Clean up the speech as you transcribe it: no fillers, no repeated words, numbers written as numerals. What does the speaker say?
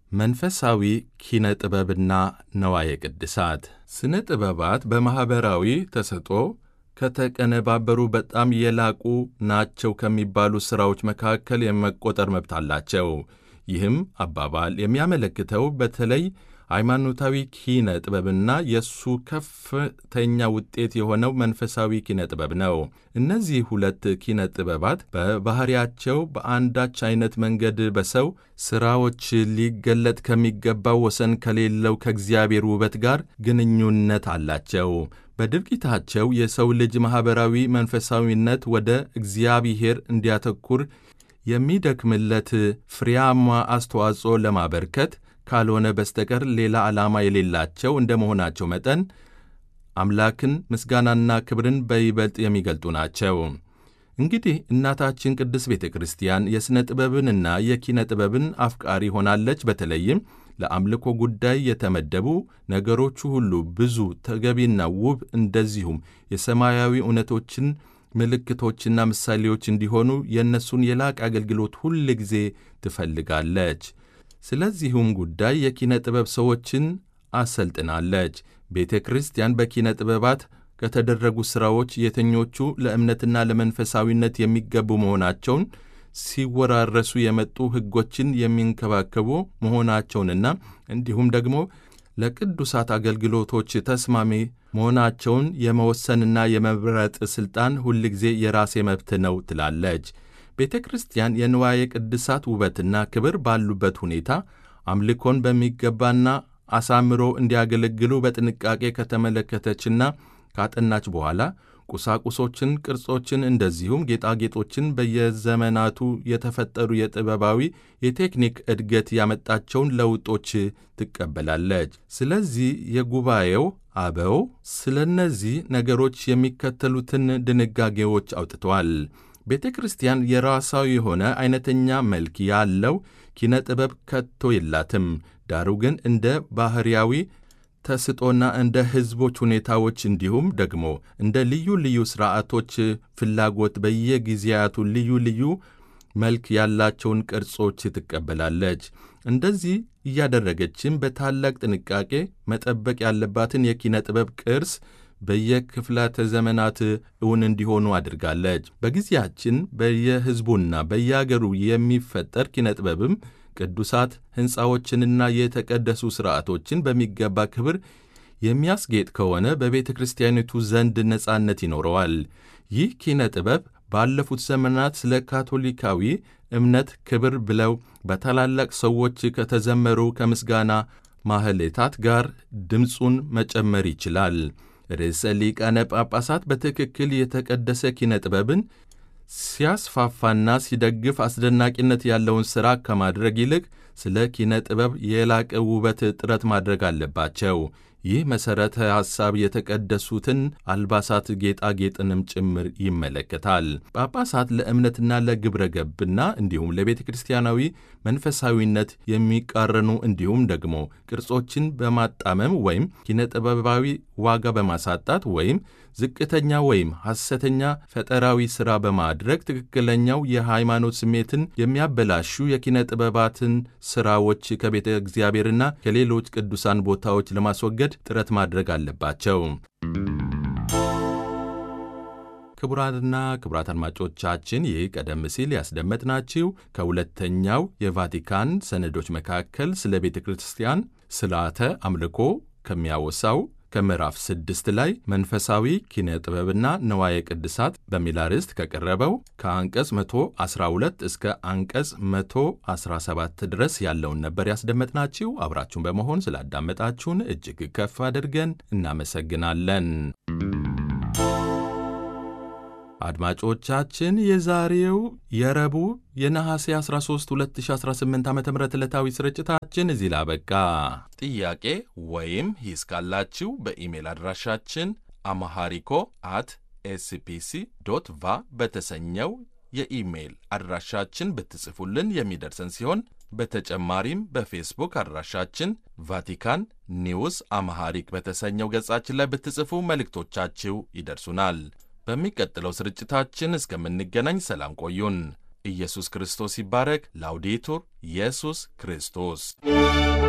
መንፈሳዊ ኪነ ጥበብና ነዋየ ቅድሳት። ስነ ጥበባት በማኅበራዊ ተሰጥኦ ከተቀነባበሩ በጣም የላቁ ናቸው ከሚባሉ ሥራዎች መካከል የመቆጠር መብት አላቸው። ይህም አባባል የሚያመለክተው በተለይ ሃይማኖታዊ ኪነ ጥበብና የእሱ ከፍተኛ ውጤት የሆነው መንፈሳዊ ኪነ ጥበብ ነው። እነዚህ ሁለት ኪነ ጥበባት በባሕሪያቸው በአንዳች አይነት መንገድ በሰው ሥራዎች ሊገለጥ ከሚገባው ወሰን ከሌለው ከእግዚአብሔር ውበት ጋር ግንኙነት አላቸው። በድርጊታቸው የሰው ልጅ ማኅበራዊ መንፈሳዊነት ወደ እግዚአብሔር እንዲያተኩር የሚደክምለት ፍሬያማ አስተዋጽኦ ለማበርከት ካልሆነ በስተቀር ሌላ ዓላማ የሌላቸው እንደ መሆናቸው መጠን አምላክን ምስጋናና ክብርን በይበልጥ የሚገልጡ ናቸው። እንግዲህ እናታችን ቅድስት ቤተ ክርስቲያን የሥነ ጥበብንና የኪነ ጥበብን አፍቃሪ ሆናለች። በተለይም ለአምልኮ ጉዳይ የተመደቡ ነገሮቹ ሁሉ ብዙ፣ ተገቢና ውብ እንደዚሁም የሰማያዊ እውነቶችን ምልክቶችና ምሳሌዎች እንዲሆኑ የእነሱን የላቅ አገልግሎት ሁል ጊዜ ትፈልጋለች። ስለዚሁም ጉዳይ የኪነ ጥበብ ሰዎችን አሰልጥናለች። ቤተ ክርስቲያን በኪነ ጥበባት ከተደረጉ ሥራዎች የትኞቹ ለእምነትና ለመንፈሳዊነት የሚገቡ መሆናቸውን ሲወራረሱ የመጡ ሕጎችን የሚንከባከቡ መሆናቸውንና እንዲሁም ደግሞ ለቅዱሳት አገልግሎቶች ተስማሚ መሆናቸውን የመወሰንና የመምረጥ ሥልጣን ሁልጊዜ የራሴ መብት ነው ትላለች። ቤተ ክርስቲያን የንዋየ ቅድሳት ውበትና ክብር ባሉበት ሁኔታ አምልኮን በሚገባና አሳምሮ እንዲያገለግሉ በጥንቃቄ ከተመለከተችና ካጠናች በኋላ ቁሳቁሶችን፣ ቅርጾችን እንደዚሁም ጌጣጌጦችን በየዘመናቱ የተፈጠሩ የጥበባዊ የቴክኒክ እድገት ያመጣቸውን ለውጦች ትቀበላለች። ስለዚህ የጉባኤው አበው ስለ እነዚህ ነገሮች የሚከተሉትን ድንጋጌዎች አውጥተዋል። ቤተ ክርስቲያን የራሷ የሆነ አይነተኛ መልክ ያለው ኪነ ጥበብ ከቶ የላትም። ዳሩ ግን እንደ ባሕርያዊ ተስጦና እንደ ሕዝቦች ሁኔታዎች እንዲሁም ደግሞ እንደ ልዩ ልዩ ሥርዓቶች ፍላጎት በየጊዜያቱ ልዩ ልዩ መልክ ያላቸውን ቅርጾች ትቀበላለች። እንደዚህ እያደረገችም በታላቅ ጥንቃቄ መጠበቅ ያለባትን የኪነ ጥበብ ቅርስ በየክፍላተ ዘመናት እውን እንዲሆኑ አድርጋለች። በጊዜያችን በየሕዝቡና በየአገሩ የሚፈጠር ኪነ ጥበብም ቅዱሳት ሕንፃዎችንና የተቀደሱ ሥርዓቶችን በሚገባ ክብር የሚያስጌጥ ከሆነ በቤተ ክርስቲያኒቱ ዘንድ ነጻነት ይኖረዋል። ይህ ኪነ ጥበብ ባለፉት ዘመናት ስለ ካቶሊካዊ እምነት ክብር ብለው በታላላቅ ሰዎች ከተዘመሩ ከምስጋና ማህሌታት ጋር ድምፁን መጨመር ይችላል። ርዕሰ ሊቃነ ጳጳሳት በትክክል የተቀደሰ ኪነ ጥበብን ሲያስፋፋና ሲደግፍ አስደናቂነት ያለውን ሥራ ከማድረግ ይልቅ ስለ ኪነ ጥበብ የላቀ ውበት ጥረት ማድረግ አለባቸው። ይህ መሠረተ ሐሳብ የተቀደሱትን አልባሳት ጌጣጌጥንም ጭምር ይመለከታል። ጳጳሳት ለእምነትና ለግብረ ገብና እንዲሁም ለቤተ ክርስቲያናዊ መንፈሳዊነት የሚቃረኑ እንዲሁም ደግሞ ቅርጾችን በማጣመም ወይም ኪነ ጥበባዊ ዋጋ በማሳጣት ወይም ዝቅተኛ ወይም ሐሰተኛ ፈጠራዊ ሥራ በማድረግ ትክክለኛው የሃይማኖት ስሜትን የሚያበላሹ የኪነ ጥበባትን ሥራዎች ከቤተ እግዚአብሔርና ከሌሎች ቅዱሳን ቦታዎች ለማስወገድ ጥረት ማድረግ አለባቸው። ክቡራንና ክቡራት አድማጮቻችን ይህ ቀደም ሲል ያስደመጥናችሁ ከሁለተኛው የቫቲካን ሰነዶች መካከል ስለ ቤተ ክርስቲያን ሥርዓተ አምልኮ ከሚያወሳው ከምዕራፍ 6 ላይ መንፈሳዊ ኪነ ጥበብና ነዋየ ቅድሳት በሚል አርዕስት ከቀረበው ከአንቀጽ 112 እስከ አንቀጽ 117 ድረስ ያለውን ነበር ያስደመጥናችሁ። አብራችሁን በመሆን ስላዳመጣችሁን እጅግ ከፍ አድርገን እናመሰግናለን። አድማጮቻችን የዛሬው የረቡዕ የነሐሴ 13 2018 ዓ.ም ዕለታዊ ስርጭታችን እዚህ ላይ አበቃ። ጥያቄ ወይም ሂስ ካላችሁ በኢሜል አድራሻችን amharico@spc.va በተሰኘው የኢሜል አድራሻችን ብትጽፉልን የሚደርሰን ሲሆን በተጨማሪም በፌስቡክ አድራሻችን ቫቲካን ኒውስ አምሃሪክ በተሰኘው ገጻችን ላይ ብትጽፉ መልእክቶቻችሁ ይደርሱናል። በሚቀጥለው ስርጭታችን እስከምንገናኝ ሰላም ቆዩን። ኢየሱስ ክርስቶስ ይባረክ። ላውዴቱር ኢየሱስ ክርስቶስ